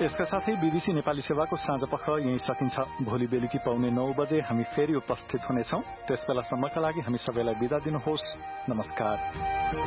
यसका साथै बीबीसी नेपाली सेवाको साँझ पख यही सकिन्छ। भोलि बेलुकी पाउने 9 बजे हामी फेरि उपस्थित हुनेछौं। त्यसबेलासम्मका लागि हामी सबैलाई बिदा दिनुहोस्। नमस्कार।